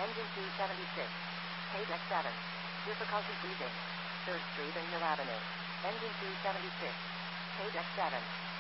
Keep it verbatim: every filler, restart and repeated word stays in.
Engine two seventy-six. Page X seven. Difficulty breathing. third Street and Mill Avenue. Engine two seventy-six. Page X seven.